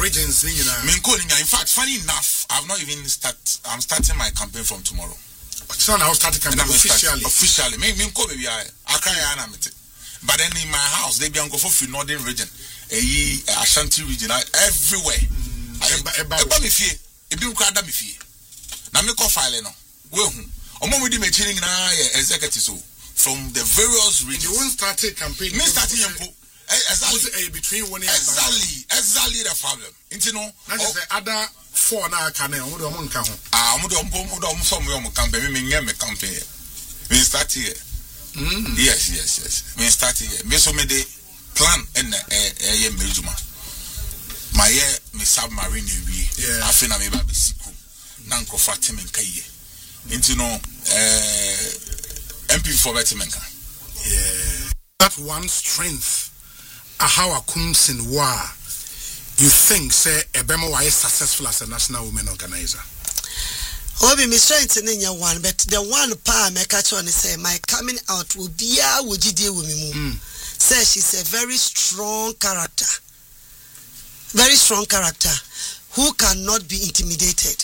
regions, in fact, funny enough, I'm starting my campaign from tomorrow. So now starting campaign officially. Officially. But then in my house, they be on go for northern region, Ashanti region, everywhere. Now me call file no. Executives from the various regions. You won't start a campaign. Me starting between 1 year. Exactly the problem. You know. That is the other 4 now can campaign. Me campaign. We start here. Yes. Me start here. Me so me de plan and mejuma. My me submarine we. Afina me ba be siku. Nanko Fatima Kaye. You know, MP for Betimenka. Yeah. That one strength, how Akumsin wa, you think, say, Ebema is successful as a national women organizer? Obi, my strength in your one, but the one pa me catch on say, my coming out will be a would you deal with me? Say she's a very strong character. Very strong character who cannot be intimidated.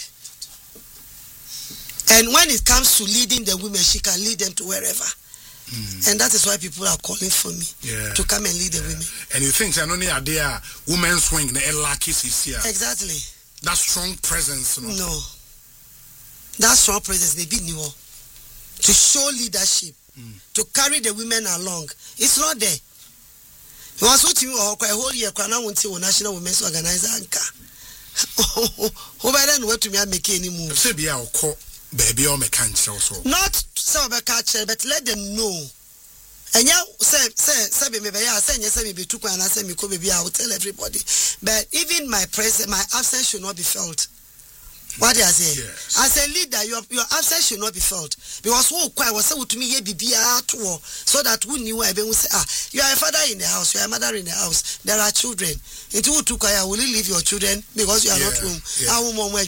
And when it comes to leading the women, she can lead them to wherever. And that is why people are calling for me to come and lead the women. And you think that only there women's swing the kiss is here. Exactly. That strong presence. No. That strong presence they be new to show leadership, to carry the women along. It's not there. You want to a whole year now until National Women's Organizer Anka. Who by then what to me make any move? Baby, or mechanics also. Not so catcher, but let them know. And yeah, say maybe I say me took and I say me could be I will tell everybody. But even my absence should not be felt. What do I say? Yes. As a leader, your absence should not be felt. Because who quite was said to me, ye be so that who knew I will say, you are a father in the house, you are a mother in the house, there are children. Into who took I will leave your children because you are not home. I will more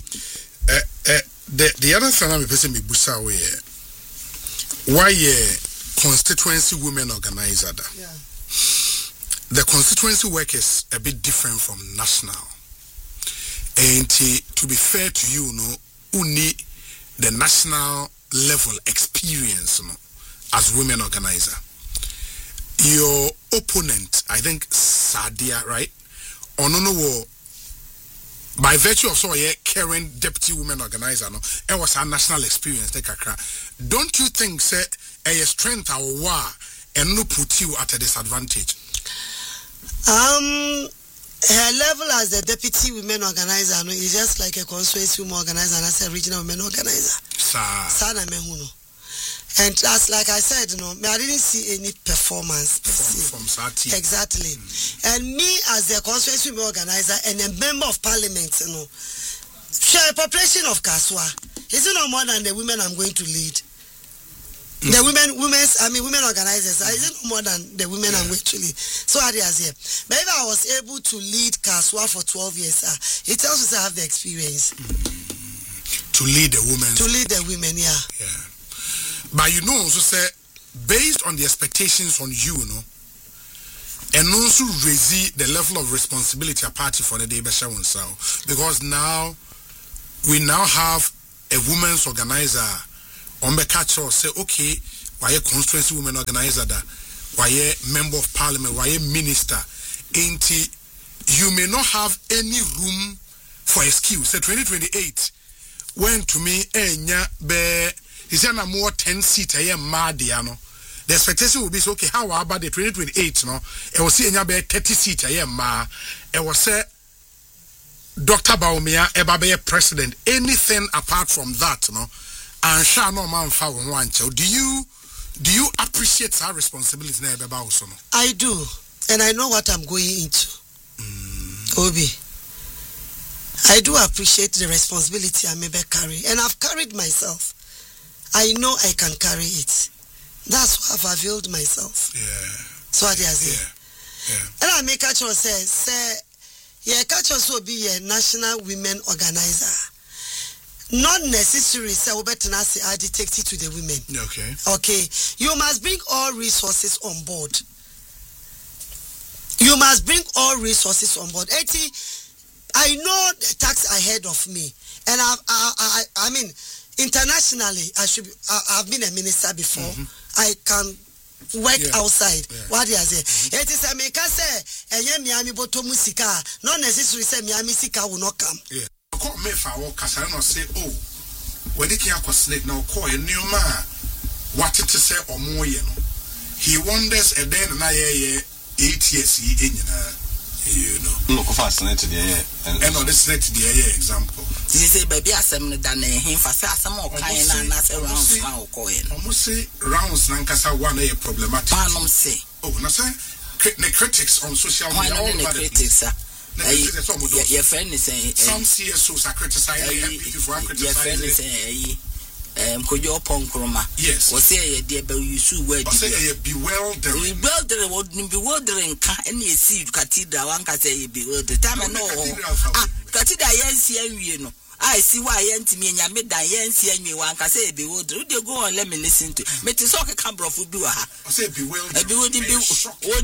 The other thing I'm person me busa we why constituency women organizer da. The constituency work is a bit different from national. And to be fair to you, only the national level experience as women organizer. Your opponent, I think Sadia, right? By virtue of so current deputy women organizer, it was a national experience. Don't you think say a strength or war and no put you at a disadvantage? Her level as the deputy women organizer is just like a constituency women organizer and as a regional women organizer. And as like I said, I didn't see any performance from Sati. Exactly. And me as the constituency women organizer and a member of parliament, share a population of Kaswa. Is it no more than the women I'm going to lead? The women organizers, is it no more than the women I'm going to lead? So I here. But if I was able to lead Kaswa for 12 years, it tells us I have the experience. To lead the women. To lead the women, yeah. But also say, based on the expectations on you, and also raise the level of responsibility a party for the day because now we now have a women's organizer on the catcher say, okay, why a constituency women organizer that why a member of parliament, why a minister, ain't you may not have any room for excuse. Say 2028 when to me is there more 10 seat Madiano. The expectation will be okay. How about the 2028? It was see 30 seat it was say Dr. Baumia Ebabe president. Anything apart from that, and shall no man found one. Do you appreciate our responsibility now also? I do, and I know what I'm going into. Obi, I do appreciate the responsibility I may carry, and I've carried myself. I know I can carry it. That's why I've availed myself. So what is it? And I make a choice say, catch will be a national women organizer. Not necessarily say we better not say I detected to the women. Okay. You must bring all resources on board. know the tax ahead of me, and I mean, internationally, I've been a minister before. I can work outside. What do you say? It is a make say, and yet Miami boto musika, not necessarily say Miami sika will not come. Yeah. Call me for our Casano say, oh, when they can't snake now, call a new man. What it to say or more, you know. He wonders a day and I 8 years in you know. Look fascinated, and on this next example. You say, baby, I said, done him for some more kind and not around now coin. Almost say rounds Nankasa one a problematic. Manum say, oh, no, say, the critics on social media, all the critics, your friend is saying, some CSOs are criticizing people for criticizing. Could you upon Chroma? Yes. Was say, dear, but you should wear bewildering. Bewildering wouldn't bewildering. Any seed cathedral, one can say bewildered. Time I know. Cathedral, yes, you know. I see why I me and Yamid Diane and me one can say bewildered. They go and let me listen to. But it's okay, Cambro for do. I say bewildered.